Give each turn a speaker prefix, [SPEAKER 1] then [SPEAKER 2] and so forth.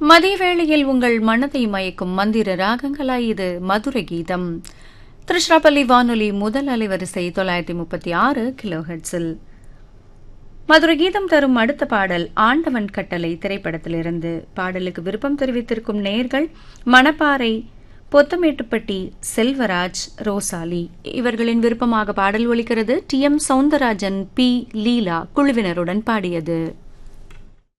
[SPEAKER 1] மதிய வேளையில் உங்கள் மனதை மயக்கும் மந்திர ராகங்களாய் இது மதுரை கீதம். திருச்சிராப்பள்ளி வானொலி முதல் அலைவரிசை 936 கிலோஹெர்ட்ஸில். மதுரை கீதம் தரும் அடுத்த பாடல் ஆண்டவன் கட்டளை திரைப்படத்திலிருந்து. பாடலுக்கு விருப்பம் தெரிவித்திருக்கும் நேயர்கள் மணப்பாறை, பொத்தமேட்டுப்பட்டி செல்வராஜ், ரோசாலி. இவர்களின் விருப்பமாக பாடல் ஒலிக்கிறது. டி.எம். சௌந்தரராஜன், பி. லீலா குழுவினருடன் பாடியது.